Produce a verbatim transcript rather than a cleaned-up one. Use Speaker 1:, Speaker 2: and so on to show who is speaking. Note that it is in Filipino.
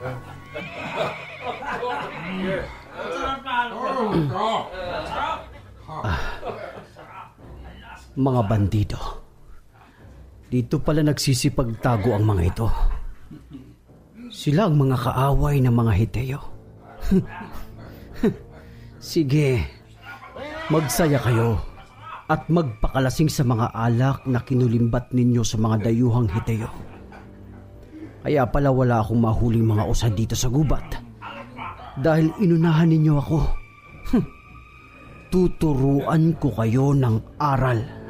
Speaker 1: Ah, mga bandido. Dito pala nagsisipagtago ang mga ito. Sila ang mga kaaway ng mga Hiteo. Sige, magsaya kayo at magpakalasing sa mga alak na kinulimbat ninyo sa mga dayuhang Hiteo. Kaya pala wala akong mahuling mga usad dito sa gubat. Dahil inunahan ninyo ako. Tuturuan ko kayo ng aral.